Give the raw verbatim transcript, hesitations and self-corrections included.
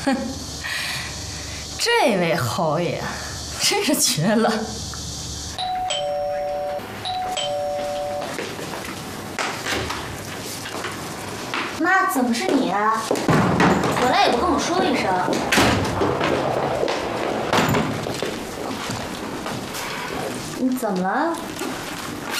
哼，这位侯爷真是绝了。 妈，怎么是你啊？回来也不跟我说一声。你怎么了？